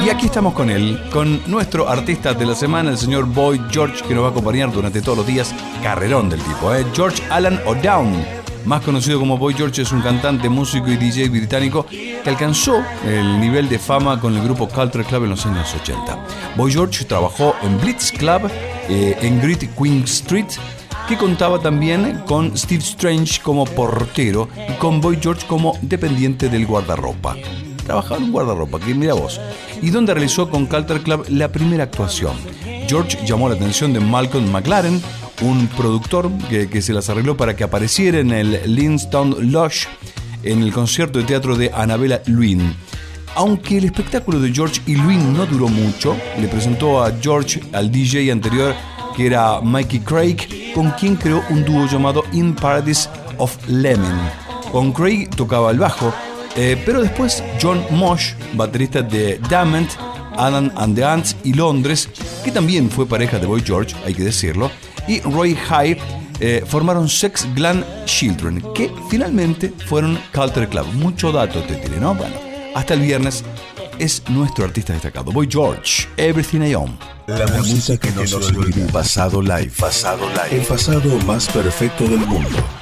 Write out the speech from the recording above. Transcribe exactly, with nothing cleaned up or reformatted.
aquí estamos con él, con nuestro artista de la semana, el señor Boy George, que nos va a acompañar durante todos los días. Carrerón del tipo, ¿eh? George Alan O'Down, más conocido como Boy George, es un cantante, músico y D J británico que alcanzó el nivel de fama con el grupo Culture Club en los años ochenta. Boy George trabajó en Blitz Club, eh, en Great Queen Street, que contaba también con Steve Strange como portero y con Boy George como dependiente del guardarropa. Trabajaba en un guardarropa, que mira vos, y donde realizó con Culture Club la primera actuación. George llamó la atención de Malcolm McLaren, un productor que, que se las arregló para que apareciera en el Linstone Lodge en el concierto de teatro de Annabella Lwin. Aunque el espectáculo de George y Lwin no duró mucho, le presentó a George al D J anterior, que era Mikey Craig, con quien creó un dúo llamado In Paradise of Lemon. Con Craig tocaba el bajo, eh, pero después John Mosh, baterista de Damned, Adam and the Ants y Londres, que también fue pareja de Boy George, hay que decirlo, y Roy Hyde, eh, formaron Sex Glam Children, que finalmente fueron Culture Club. Mucho dato te tiene, ¿no? Bueno, hasta el viernes es nuestro artista destacado, Boy George, Everything I Own. La música que no se olvida. Pasado live. Pasado live. El pasado más perfecto del mundo.